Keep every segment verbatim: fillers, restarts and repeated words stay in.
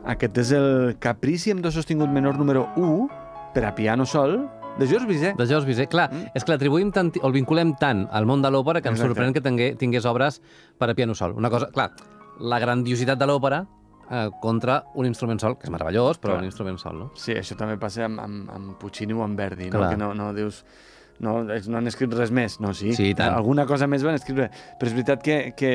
Aquest és el Caprici amb do sostingut menor número u per a piano sol de Georges Bizet. De Georges Bizet. Clar, mm. és que l'atribuïm tant, o el vinculem tant al món de l'òpera que ens Exacte. sorprèn que tingué, tingués obres per a piano sol. Una cosa, clar, la grandiositat de l'òpera eh, contra un instrument sol, que és meravellós, però Clar. un instrument sol, no? Sí, això també passa amb, amb, amb Puccini o amb Verdi, no? Clar. Que no, no dius... No, és- no han escrit res més. No, sí. Sí, i tant. Alguna cosa més van escriure. Però és veritat que, que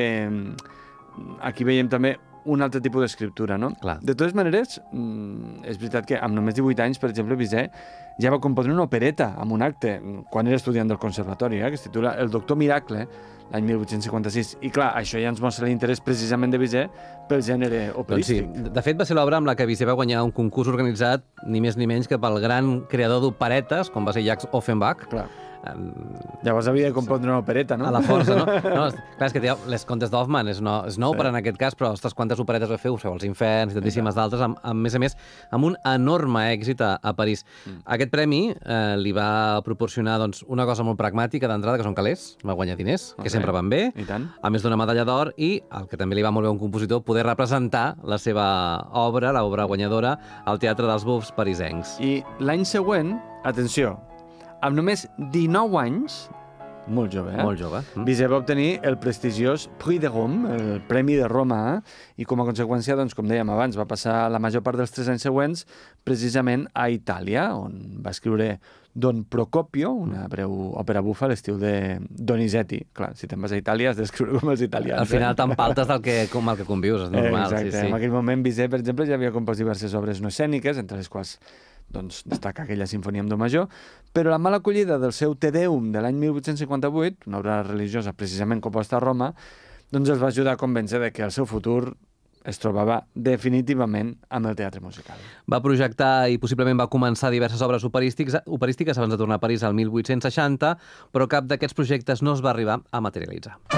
mm, aquí veiem també un altre tipus d'escriptura, no? Clar. De totes maneres, mm, és veritat que amb només divuit anys, per exemple, Bizet ja va compondre una opereta amb un acte, quan era estudiant del conservatori, eh, que es titula El doctor Miracle, l'any mil vuit-cents cinquanta-sis. I clar, això ja ens mostra l'interès precisament de Bizet pel gènere Doncs sí, operístic. de fet va ser l'obra amb la que Bizet va guanyar un concurs organitzat ni més ni menys que pel gran creador d'operetes, com va ser Jacques Offenbach. Clar. Um, Llavors havia de compondre una opereta, no? a la força, no? no és, clar, és que té, les contes d'Hoffmann és no, és no Sí. sí. en aquest cas, però ostres, quantes operetes va fer? Us feu Els Inferns i tantíssimes d'altres, amb, amb, a més a més, amb un enorme èxit a, a París. Mm. Aquest premi eh, li va proporcionar doncs, una cosa molt pragmàtica d'entrada, que són calés, va guanyar diners, que Ok. sempre van bé, I tant. a més d'una medalla d'or, i el que també li va molt bé a un compositor, poder representar la seva obra, l'obra guanyadora, al Teatre dels Bufs parisencs. I l'any següent, atenció, amb només dinou anys, molt jove, eh? Molt jove. Mm. Bizet va obtenir el prestigiós Prix de Rome, el Premi de Roma, i com a conseqüència, doncs, com dèiem abans, va passar la major part dels tres anys següents precisament a Itàlia, on va escriure Don Procopio, una breu òpera bufa a l'estil de Donizetti. Clar, si te'n vas a Itàlia has d'escriure com els italians. Al final eh? t'empaltes del que, com el que convius, és normal. Exacte. Sí, sí. En aquell moment, Bizet, per exemple, ja havia compost diverses obres no escèniques, entre les quals doncs, destaca aquella sinfonia amb do major, però la mala acollida del seu Te Deum de l'any mil vuit-cents cinquanta-vuit, una obra religiosa precisament composta a Roma, doncs els va ajudar a convèncer de que el seu futur es trobava definitivament amb el teatre musical. Va projectar i possiblement va començar diverses obres operístiques, operístiques abans de tornar a París al mil vuit-cents seixanta, però cap d'aquests projectes no es va arribar a materialitzar.